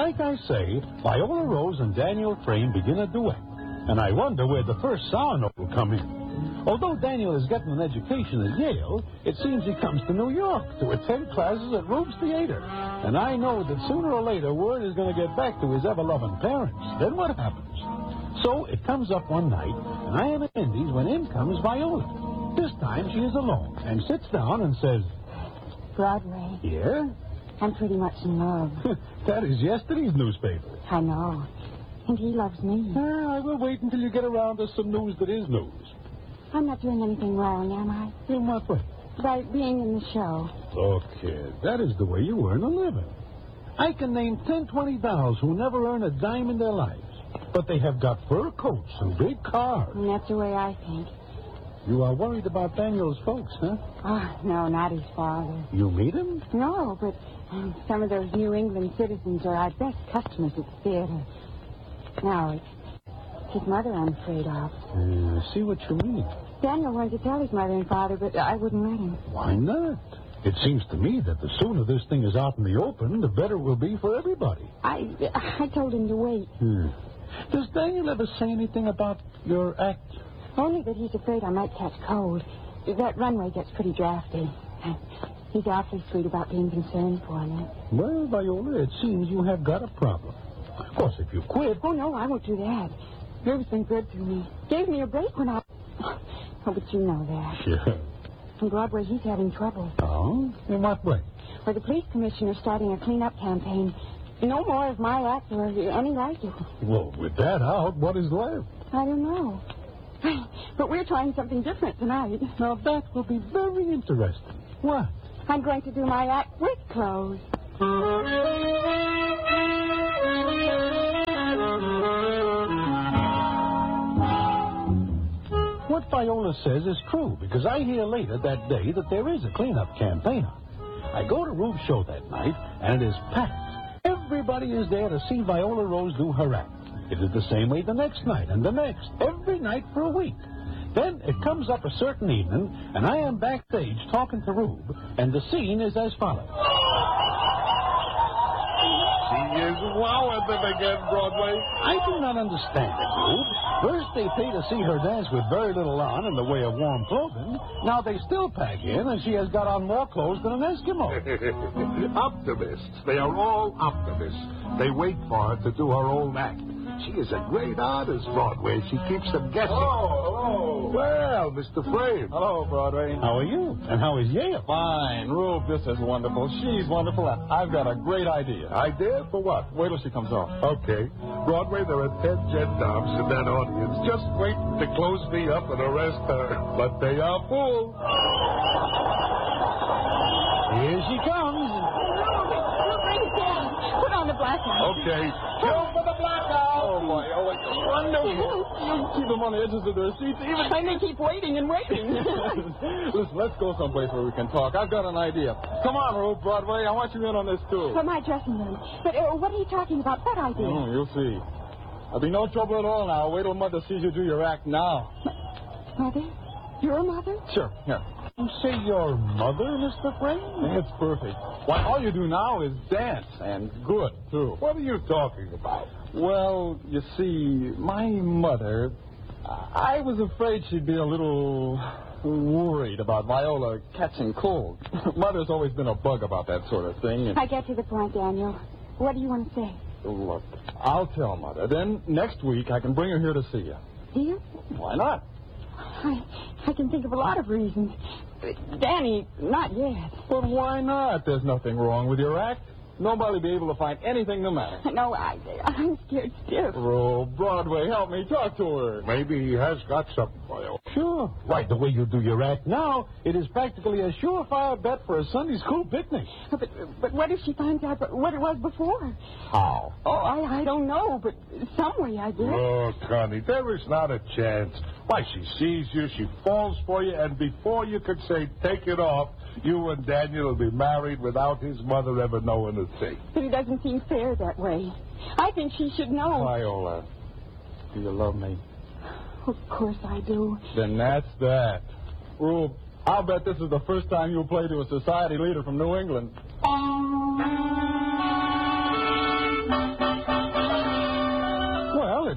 like I say, Viola Rose and Daniel Frame begin a duet. And I wonder where the first sour note will come in. Although Daniel is getting an education at Yale, it seems he comes to New York to attend classes at Rube's Theater. And I know that sooner or later word is going to get back to his ever-loving parents. Then what happens? So it comes up one night, and I am at Indy's when in comes Viola. This time she is alone and sits down and says, Broadway. Yeah? I'm pretty much in love. That is yesterday's newspaper. I know. And he loves me. I will wait until you get around to some news that is news. I'm not doing anything wrong, am I? In what way? By being in the show. Look, kid, that is the way you earn a living. I can name 10, 20 dolls who never earn a dime in their lives. But they have got fur coats and big cars. And that's the way I think. You are worried about Daniel's folks, huh? Oh, no, not his father. You meet him? No, but some of those New England citizens are our best customers at the theater. No, it's his mother I'm afraid of. I see what you mean. Daniel wanted to tell his mother and father, but I wouldn't let him. Why not? It seems to me that the sooner this thing is out in the open, the better it will be for everybody. I told him to wait. Does Daniel ever say anything about your act? Only that he's afraid I might catch cold. That runway gets pretty drafty. He's awfully sweet about being concerned for me. Well, Viola, it seems you have got a problem. Of course, if you quit... Oh, no, I won't do that. Rube's been good to me. Gave me a break when I... Oh, but you know that. Sure. On Broadway, he's having trouble. Oh? In what way? Well, the police commissioner's starting a clean-up campaign. No more of my act or any like it. Well, with that out, what is left? I don't know. But we're trying something different tonight. Now, that will be very interesting. What? I'm going to do my act with clothes. What Viola says is true, because I hear later that day that there is a cleanup campaign on. I go to Rube's show that night, and it is packed. Everybody is there to see Viola Rose do her act. It is the same way the next night, and the next, every night for a week. Then it comes up a certain evening, and I am backstage talking to Rube, and the scene is as follows. She is wowing them again, Broadway. I do not understand it, Rube. First they pay to see her dance with very little on in the way of warm clothing. Now they still pack in, and she has got on more clothes than an Eskimo. Optimists. They are all optimists. They wait for her to do her own act. She is a great artist, Broadway. She keeps them guessing. Hello. Well, Mr. Frame. Hello, Broadway. How are you? And how is Yale? Fine. Rube, this is wonderful. She's wonderful. I've got a great idea. Idea for what? Wait till she comes off. Okay. Broadway, there are 10 gendarmes in that audience just waiting to close me up and arrest her. But they are full. Here she comes. Put on the blackout. Okay. Go for the blackout. Oh, boy. Oh, it's wonderful. Keep them on the edges of their seats. Even And they keep waiting and waiting. Listen, let's go someplace where we can talk. I've got an idea. Come on, Rube, Broadway. I want you in on this, too. For my dressing room. But what are you talking about? What idea? You'll see. There'll be no trouble at all now. Wait till Mother sees you do your act now. Mother? Your mother? Sure, here. You say your mother, Mr. Frame? It's perfect. Why, all you do now is dance, and good, too. What are you talking about? Well, you see, my mother, I was afraid she'd be a little worried about Viola catching cold. Mother's always been a bug about that sort of thing. And... I get to the point, Daniel. What do you want to say? Look, I'll tell Mother. Then next week I can bring her here to see you. Do you? Why not? I can think of a lot of reasons. Danny, not yet. But why not? There's nothing wrong with your act. Nobody will be able to find anything the matter. No, I'm scared stiff. Oh, Broadway, help me. Talk to her. Maybe he has got something for you. Sure. Right, the way you do your act now, it is practically a surefire bet for a Sunday school picnic. But what if she finds out what it was before? How? Oh, I don't know, but some way, I guess. Look, honey, there is not a chance. Why, she sees you, she falls for you, and before you could say, take it off, you and Daniel will be married without his mother ever knowing a thing. But it doesn't seem fair that way. I think she should know. Viola, do you love me? Of course I do. Then that's that. Rube, I'll bet this is the first time you'll play to a society leader from New England.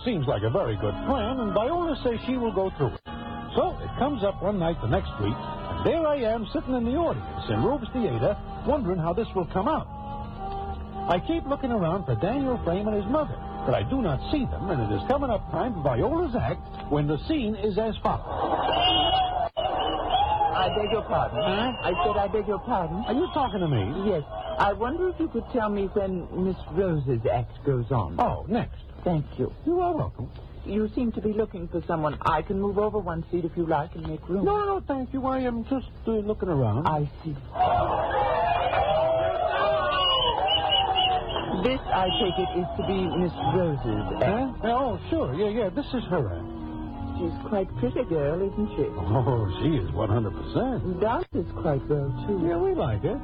seems like a very good plan, and Viola says she will go through it. So it comes up one night the next week, and there I am sitting in the audience in Rube's Theater, wondering how this will come out. I keep looking around for Daniel Frame and his mother, but I do not see them, and it is coming up time for Viola's act when the scene is as follows. I beg your pardon. Huh? I said I beg your pardon. Are you talking to me? Yes. I wonder if you could tell me when Miss Rose's act goes on. Oh, next. Thank you. You are welcome. You seem to be looking for someone. I can move over one seat if you like and make room. No, thank you. I am just looking around. I see. This, I take it, is to be Miss Rose's act. Huh? Oh, sure. Yeah, this is her act. She's quite pretty girl, isn't she? Oh, she is 100%. Dances quite well, too. Yeah, we like it.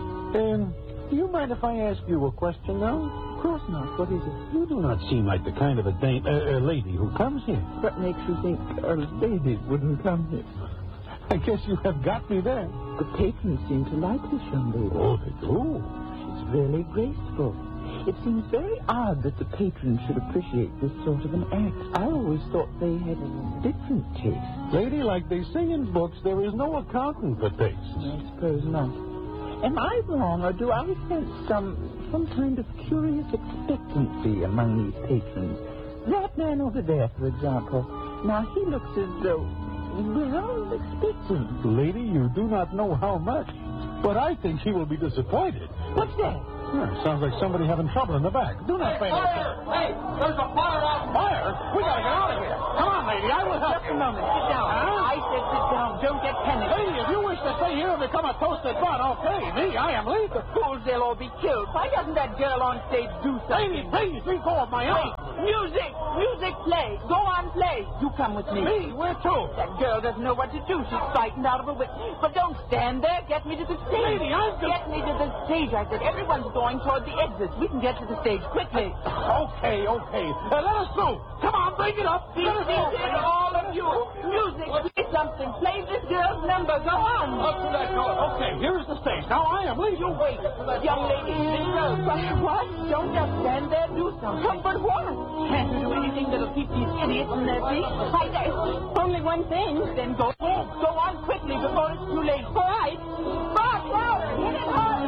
Do you mind if I ask you a question now? Of course not. What is it? You do not seem like the kind of a lady who comes here. What makes you think a lady wouldn't come here? I guess you have got me there. The patrons seem to like this young lady. Oh, they do. She's really graceful. It seems very odd that the patrons should appreciate this sort of an act. I always thought they had different tastes. Lady, like they say in books, there is no accounting for tastes. I suppose not. Am I wrong, or do I sense some kind of curious expectancy among these patrons? That man over there, for example. Now, he looks as though, well, expectant. Lady, you do not know how much. But I think he will be disappointed. What's that? Sounds like somebody having trouble in the back. Do not pay Fire! Hey, there's a fire out. Fire? We gotta get out of here. Come on, lady. I will help Just you. a moment. Sit down. Huh? I said sit down. Don't get panicked. Lady, if you wish to stay here and become a toasted bun, okay. Me, I am leaving. Fools, they'll all be killed. Why doesn't that girl on stage do Lady, something? please, let go of my arm. Music! Music, play! Go on, play! You come with me. Me, where to? That girl doesn't know what to do. She's frightened out of her wits. But don't stand there. Get me to the stage. Lady, I'm just... Get me to the stage, I said. Everyone's going toward the exits. We can get to the stage quickly. Okay. Let us go. Come on, bring it up. Be seated, all of you. Music, play something. Play this girl's number. Go on. Up to that door. Okay, here's the stage. Now I am leaving. You wait. Young lady, Miss Rose. What? Don't just stand there. Do something. But what? Can't you do anything that'll keep these idiots on their feet? Only one thing. Then go ahead. Go on quickly before it's too late. All right. Rock, louder. Hit it hard.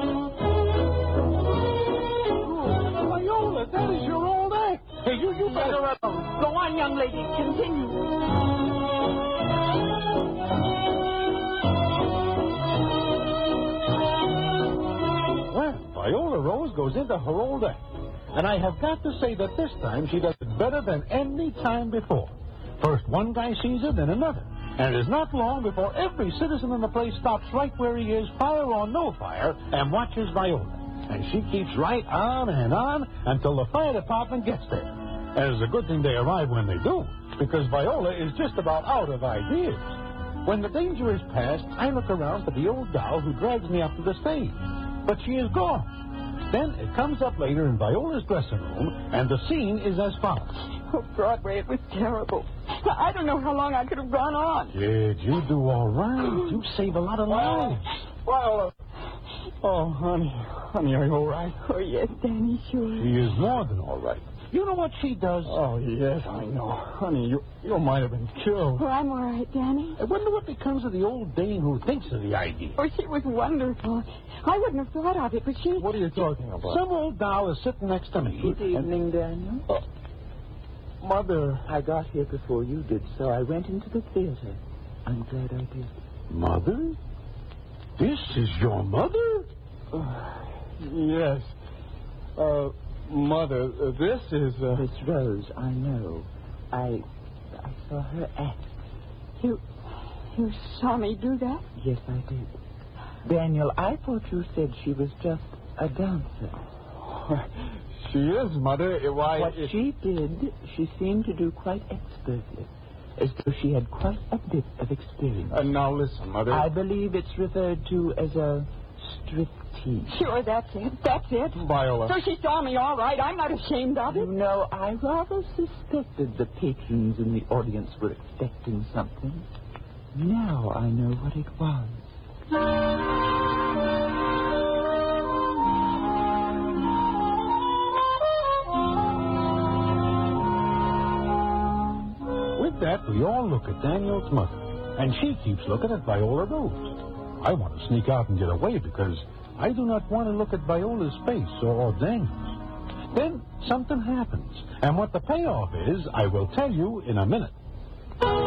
Viola, that is your old act. Hey, you better... Go on, young lady. Continue. Well, Viola Rose goes into her old act. And I have got to say that this time she does it better than any time before. First one guy sees her, then another. And it is not long before every citizen in the place stops right where he is, fire or no fire, and watches Viola. And she keeps right on and on until the fire department gets there. And it's a good thing they arrive when they do, because Viola is just about out of ideas. When the danger is past, I look around for the old doll who drags me up to the stage. But she is gone. Then it comes up later in Viola's dressing room, and the scene is as follows. Oh, Broadway, it was terrible. I don't know how long I could have gone on. Kid, you do all right. You save a lot of lives. Viola. Oh, honey, are you all right? Oh, yes, Danny, sure. She is more than all right. You know what she does? Oh, yes, I know. Honey, you might have been killed. Oh, I'm all right, Danny. I wonder what becomes of the old dame who thinks of the idea. Oh, she was wonderful. I wouldn't have thought of it, but she... What are you talking about? Some old doll is sitting next to me. Good evening, Daniel. Mother. I got here before you did, so I went into the theater. I'm glad I did. Mother? This is your mother? Yes. Mother, this is... Miss Rose, I know. I saw her act. You saw me do that? Yes, I did. Daniel, I thought you said she was just a dancer. She is, Mother. Why... What she did, she seemed to do quite expertly, as though she had quite a bit of experience. Now, listen, Mother. I believe it's referred to as a striptease. Sure, that's it. That's it. Viola. So she saw me all right. I'm not ashamed of You it. know, I rather suspected the patrons in the audience were expecting something. Now I know what it was. like that, we all look at Daniel's mother, and she keeps looking at Viola Rose. I want to sneak out and get away because I do not want to look at Viola's face or Daniel's. Then something happens, and what the payoff is, I will tell you in a minute.